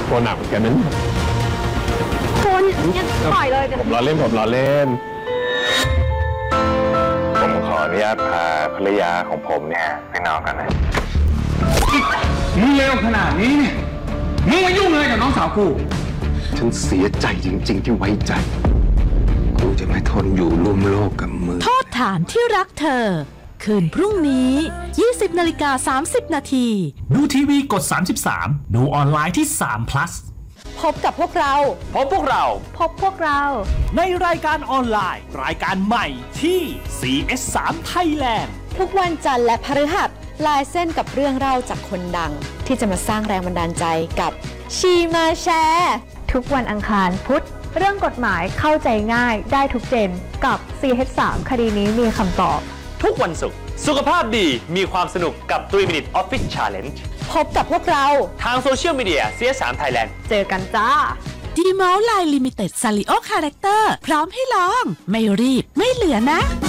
ตัวหนักเหมือนกันนั้นคุณยังปล่อยเลยเดี๋ยวผมล้อเล่นผมล้อเล่นผมขออนุญาตพาภรรยาของผมเนี่ยไปนอนกันนะมึงเลวขนาดนี้เนี่ยมึงมายุ่งเลยกับน้องสาวกูฉันเสียใจจริงๆที่ไว้ใจ กูจะไม่ทนอยู่ร่วมโลกกับมึงโทษฐานที่รักเธอ คืนพรุ่งนี้ 20:30 นาทีดูทีวีกด 33 ดูออนไลน์ที่3 plus พบกับพวกเราพบพวกเราพบพวกเราในรายการออนไลน์ รายการใหม่ที่ CS3 Thailand ทุกวันจันทร์และพฤหัสลายเส้นกับเรื่องเล่าจากคนดัง ที่จะมาสร้างแรงบันดาลใจกับชีมาแชร์ทุกวันอังคารพุธเรื่องกฎหมายเข้าใจง่ายได้ทุกเจนกับ CH3 คดีนี้มีคำตอบทุกวันศุกร์สุขภาพดีมีความสนุกกับ 3 Minute Office Challenge พบกับพวกเราทางโซเชียลมีเดีย CS3 Thailand เจอกันจ้าดีมอลไลน์ลิมิเต็ดซาริโอคาแรคเตอร์พร้อมให้ลอง ไม่รีบไม่เหลือนะ